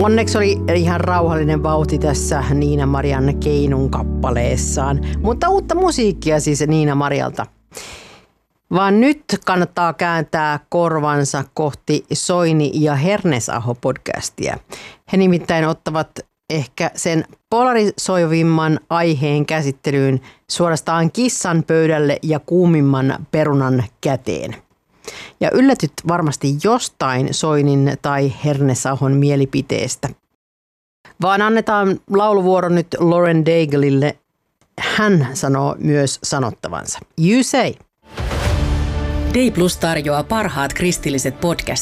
Onneksi oli ihan rauhallinen vauhti tässä Niina-Marian Keinun kappaleessaan, mutta uutta musiikkia siis Niina-Marialta. Vaan nyt kannattaa kääntää korvansa kohti Soini ja Hernesaho-podcastia. He nimittäin ottavat ehkä sen polarisoivimman aiheen käsittelyyn suorastaan kissan pöydälle ja kuumimman perunan käteen. Ja yllätyt varmasti jostain Soinin tai Hernesahon mielipiteestä. Vaan annetaan lauluvuoro nyt Lauren Daigleille. Hän sanoo myös sanottavansa. You say. Day Plus tarjoaa parhaat kristilliset podcastit